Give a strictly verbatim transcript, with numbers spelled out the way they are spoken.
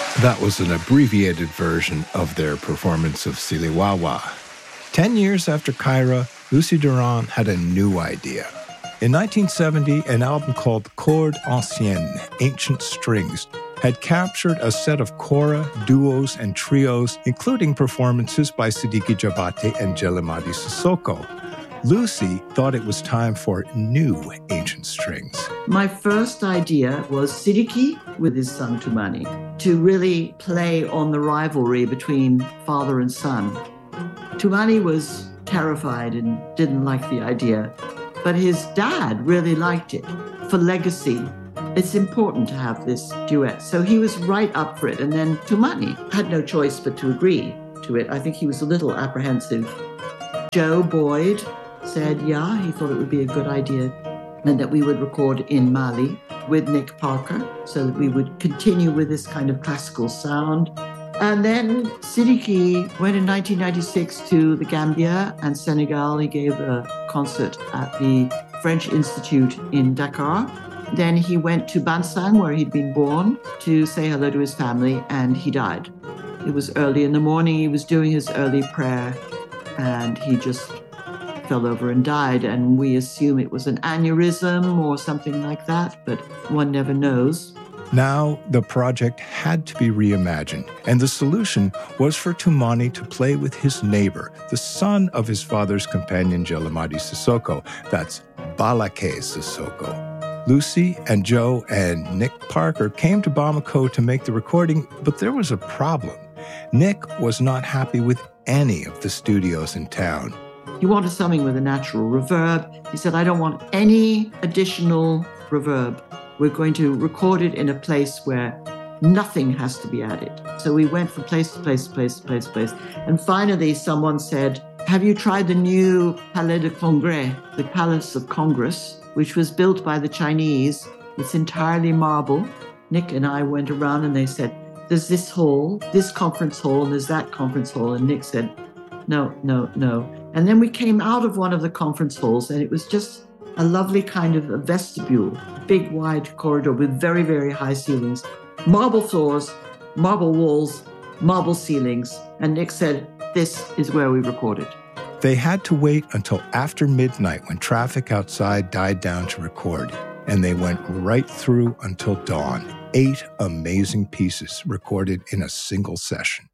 That was an abbreviated version of their performance of Siliwawa. Ten years after Kyra, Lucy Durand had a new idea. In nineteen seventy, an album called Chords Anciennes, Ancient Strings, had captured a set of kora, duos, and trios, including performances by Sidiki Diabaté and Jelimadi Sissoko. Lucy thought it was time for new ancient strings. My first idea was Sidiki with his son Toumani to really play on the rivalry between father and son. Toumani was terrified and didn't like the idea, but his dad really liked it. For legacy, it's important to have this duet. So he was right up for it. And then Toumani had no choice but to agree to it. I think he was a little apprehensive. Joe Boyd said, yeah, he thought it would be a good idea and that we would record in Mali with Nick Parker so that we would continue with this kind of classical sound. And then Sidiki went in nineteen ninety-six to the Gambia and Senegal. He gave a concert at the French Institute in Dakar. Then he went to Bansang, where he'd been born, to say hello to his family, and he died. It was early in the morning. He was doing his early prayer, and he just fell over and died. And we assume it was an aneurysm or something like that, but one never knows. Now, the project had to be reimagined, and the solution was for Toumani to play with his neighbor, the son of his father's companion, Jelimadi Sissoko. That's Balake Sissoko. Lucy and Joe and Nick Parker came to Bamako to make the recording, but there was a problem. Nick was not happy with any of the studios in town. He wanted something with a natural reverb. He said, I don't want any additional reverb. We're going to record it in a place where nothing has to be added. So we went from place to place to place to place to place. And finally, someone said, have you tried the new Palais de Congrès, the Palace of Congress, which was built by the Chinese? It's entirely marble. Nick and I went around and they said, there's this hall, this conference hall, and there's that conference hall. And Nick said, no, no, no. And then we came out of one of the conference halls and it was just a lovely kind of a vestibule, big wide corridor with very, very high ceilings, marble floors, marble walls, marble ceilings. And Nick said, this is where we recorded. They had to wait until after midnight when traffic outside died down to record, and they went right through until dawn. Eight amazing pieces recorded in a single session.